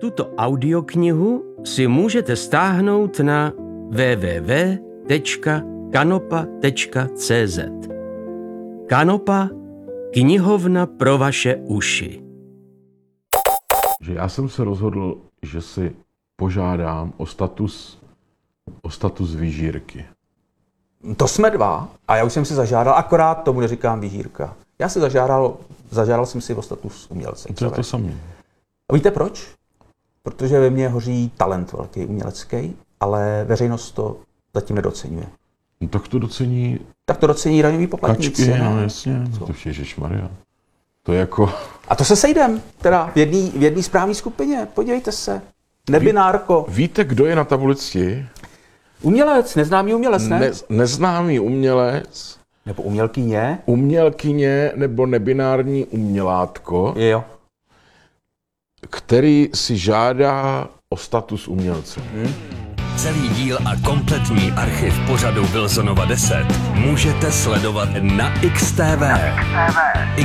Tuto audioknihu si můžete stáhnout na www.kanopa.cz. Kanopa, knihovna pro vaše uši. Že já jsem se rozhodl, že si požádám o status vyžírky. To jsme dva a já už jsem si zažádal, akorát tomu neříkám vyžírka. Já si zažádal jsem si o status umělce. To je to samé. A víte proč? Protože ve mně hoří talent velký umělecký, ale veřejnost to zatím nedoceňuje. No, tak to docení... Tak to docení daňoví poplatníci. Kačky, no jasně. To ježišmarja. To je jako... A to se sejdem, teda v jedné správné skupině. Podívejte se. Nebinárko. Víte, kdo je na tabulici? Umělec, neznámý umělec, ne? Neznámý umělec. Nebo umělkyně. Umělkyně nebo nebinární umělátko. Jo. Který si žádá o status umělce. Celý díl a kompletní archiv pořadu Wilsonova 10 můžete sledovat na XTV.